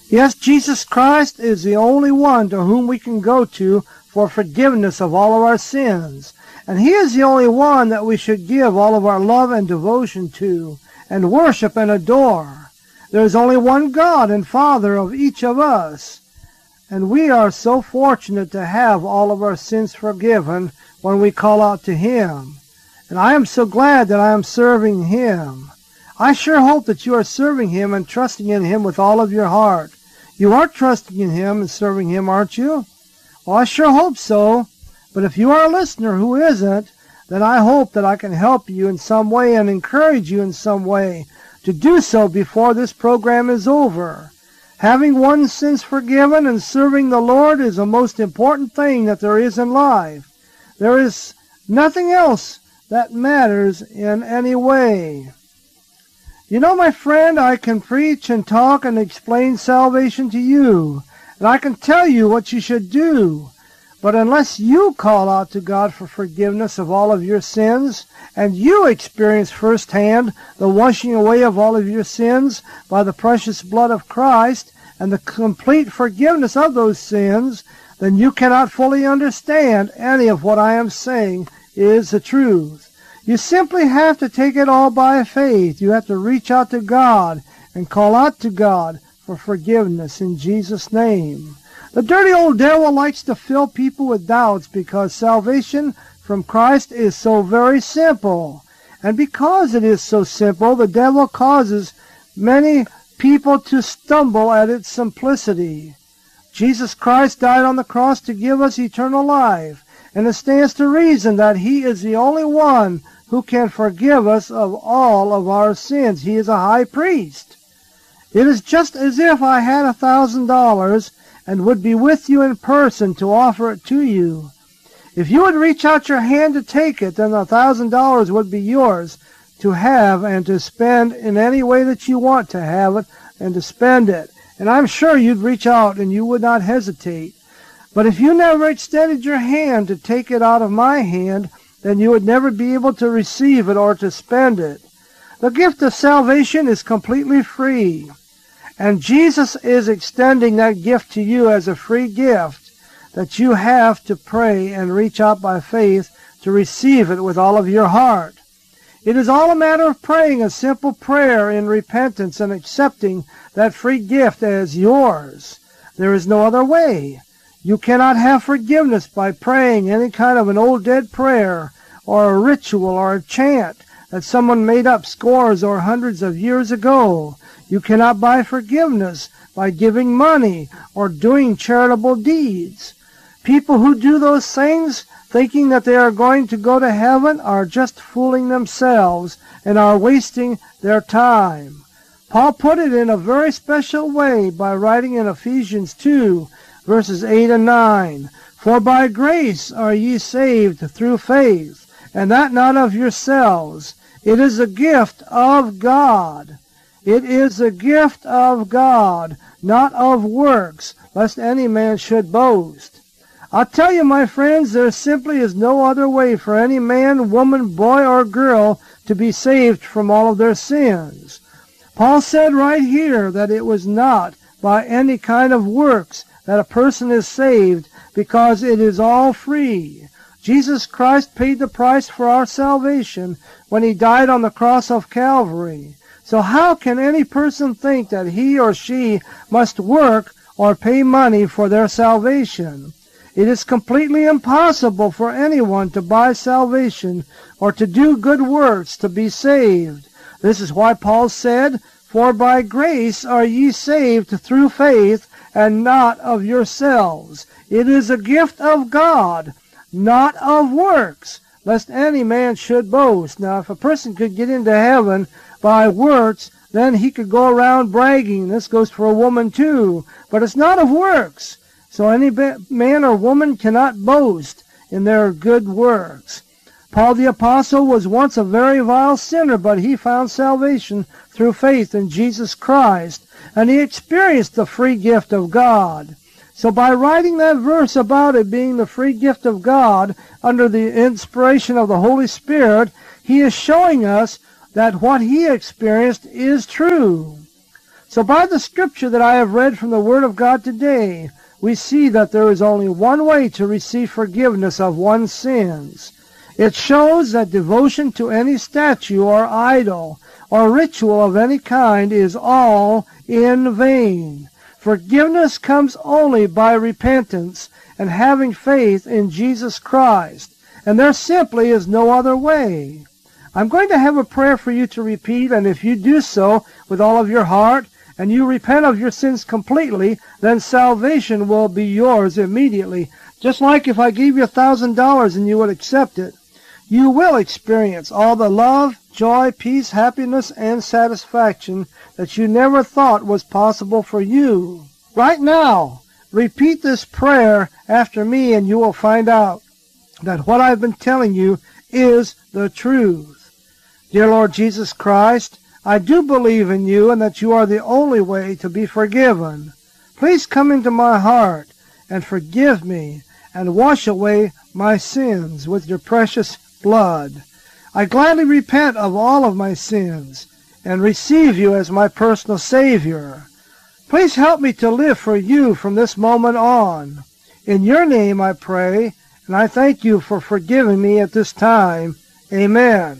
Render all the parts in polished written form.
Yes, Jesus Christ is the only one to whom we can go to for forgiveness of all of our sins. And He is the only one that we should give all of our love and devotion to, and worship and adore. There is only one God and Father of each of us. And we are so fortunate to have all of our sins forgiven when we call out to Him. And I am so glad that I am serving Him. I sure hope that you are serving Him and trusting in Him with all of your heart. You are trusting in Him and serving Him, aren't you? Well, I sure hope so. But if you are a listener who isn't, then I hope that I can help you in some way and encourage you in some way to do so before this program is over. Having one's sins forgiven and serving the Lord is the most important thing that there is in life. There is nothing else that matters in any way. You know, my friend, I can preach and talk and explain salvation to you, and I can tell you what you should do. But unless you call out to God for forgiveness of all of your sins, and you experience firsthand the washing away of all of your sins by the precious blood of Christ, and the complete forgiveness of those sins, then you cannot fully understand any of what I am saying is the truth. You simply have to take it all by faith. You have to reach out to God and call out to God for forgiveness in Jesus' name. The dirty old devil likes to fill people with doubts because salvation from Christ is so very simple. And because it is so simple, the devil causes many people to stumble at its simplicity. Jesus Christ died on the cross to give us eternal life, and it stands to reason that He is the only one who can forgive us of all of our sins. He is a high priest. It is just as if I had $1,000 and would be with you in person to offer it to you. If you would reach out your hand to take it, then the $1,000 would be yours to have and to spend in any way that you want to have it and to spend it. And I'm sure you'd reach out and you would not hesitate. But if you never extended your hand to take it out of my hand, then you would never be able to receive it or to spend it. The gift of salvation is completely free. And Jesus is extending that gift to you as a free gift that you have to pray and reach out by faith to receive it with all of your heart. It is all a matter of praying a simple prayer in repentance and accepting that free gift as yours. There is no other way. You cannot have forgiveness by praying any kind of an old dead prayer or a ritual or a chant that someone made up scores or hundreds of years ago. You cannot buy forgiveness by giving money or doing charitable deeds. People who do those things thinking that they are going to go to heaven are just fooling themselves and are wasting their time. Paul put it in a very special way by writing in Ephesians 2, verses 8 and 9, "For by grace are ye saved through faith, and that not of yourselves. It is a gift of God." It is a gift of God, not of works, lest any man should boast. I'll tell you, my friends, there simply is no other way for any man, woman, boy, or girl to be saved from all of their sins. Paul said right here that it was not by any kind of works that a person is saved, because it is all free. Jesus Christ paid the price for our salvation when He died on the cross of Calvary. So how can any person think that he or she must work or pay money for their salvation? It is completely impossible for anyone to buy salvation or to do good works to be saved. This is why Paul said, "For by grace are ye saved through faith, and not of yourselves. It is a gift of God, not of works, lest any man should boast." Now, if a person could get into heaven by works, then he could go around bragging. This goes for a woman too. But it's not of works. So any man or woman cannot boast in their good works. Paul the Apostle was once a very vile sinner, but he found salvation through faith in Jesus Christ, and he experienced the free gift of God. So by writing that verse about it being the free gift of God under the inspiration of the Holy Spirit, he is showing us that what he experienced is true. So by the scripture that I have read from the Word of God today, we see that there is only one way to receive forgiveness of one's sins. It shows that devotion to any statue or idol or ritual of any kind is all in vain. Forgiveness comes only by repentance and having faith in Jesus Christ, and there simply is no other way. I'm going to have a prayer for you to repeat, and if you do so with all of your heart, and you repent of your sins completely, then salvation will be yours immediately. Just like if I gave you $1,000 and you would accept it, you will experience all the love, joy, peace, happiness, and satisfaction that you never thought was possible for you. Right now, repeat this prayer after me, and you will find out that what I've been telling you is the truth. Dear Lord Jesus Christ, I do believe in you and that you are the only way to be forgiven. Please come into my heart and forgive me and wash away my sins with your precious blood. I gladly repent of all of my sins and receive you as my personal Savior. Please help me to live for you from this moment on. In your name I pray, and I thank you for forgiving me at this time. Amen.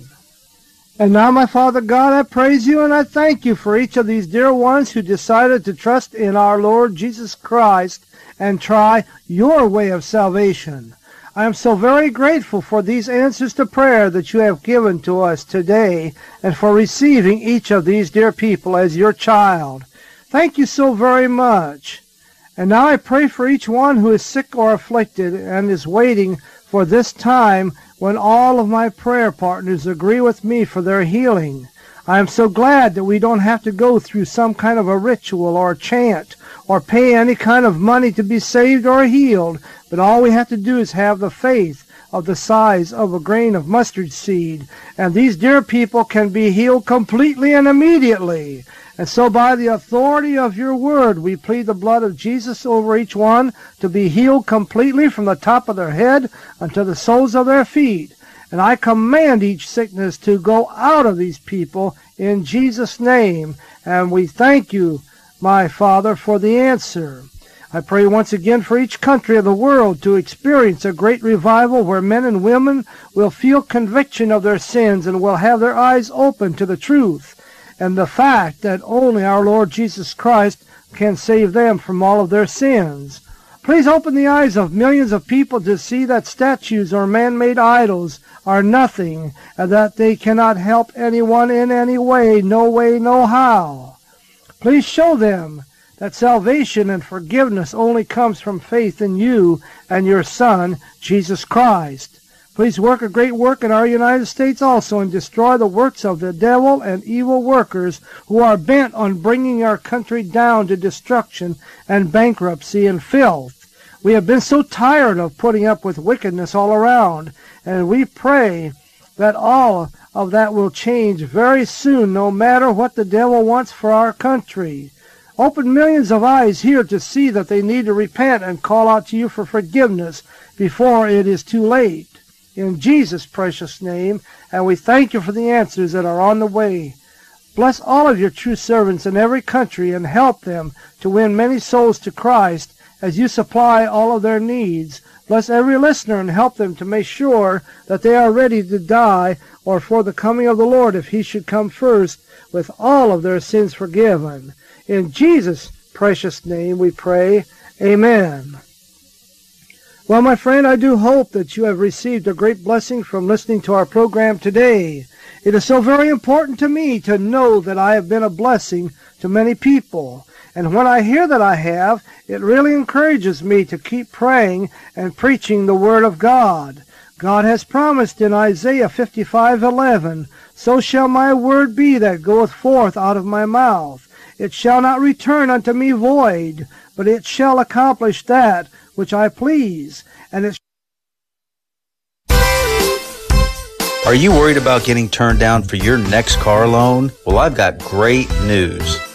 And now, my Father God, I praise you and I thank you for each of these dear ones who decided to trust in our Lord Jesus Christ and try your way of salvation. I am so very grateful for these answers to prayer that you have given to us today and for receiving each of these dear people as your child. Thank you so very much. And now I pray for each one who is sick or afflicted and is waiting for this time when all of my prayer partners agree with me for their healing. I am so glad that we don't have to go through some kind of a ritual or a chant or pay any kind of money to be saved or healed, but all we have to do is have the faith of the size of a grain of mustard seed, and these dear people can be healed completely and immediately. And so by the authority of your word, we plead the blood of Jesus over each one to be healed completely from the top of their head unto the soles of their feet. And I command each sickness to go out of these people in Jesus' name. And we thank you, my Father, for the answer. I pray once again for each country of the world to experience a great revival where men and women will feel conviction of their sins and will have their eyes open to the truth and the fact that only our Lord Jesus Christ can save them from all of their sins. Please open the eyes of millions of people to see that statues or man-made idols are nothing, and that they cannot help anyone in any way, no how. Please show them that salvation and forgiveness only comes from faith in you and your Son, Jesus Christ. Please work a great work in our United States also and destroy the works of the devil and evil workers who are bent on bringing our country down to destruction and bankruptcy and filth. We have been so tired of putting up with wickedness all around, and we pray that all of that will change very soon, no matter what the devil wants for our country. Open millions of eyes here to see that they need to repent and call out to you for forgiveness before it is too late. In Jesus' precious name, and we thank you for the answers that are on the way. Bless all of your true servants in every country and help them to win many souls to Christ as you supply all of their needs. Bless every listener and help them to make sure that they are ready to die or for the coming of the Lord if he should come first with all of their sins forgiven. In Jesus' precious name we pray. Amen. Well, my friend, I do hope that you have received a great blessing from listening to our program today. It is so very important to me to know that I have been a blessing to many people. And when I hear that I have, it really encourages me to keep praying and preaching the Word of God. God has promised in Isaiah 55:11, "So shall my word be that goeth forth out of my mouth. It shall not return unto me void, but it shall accomplish that which I please." And it Are you worried about getting turned down for your next car loan? Well, I've got great news.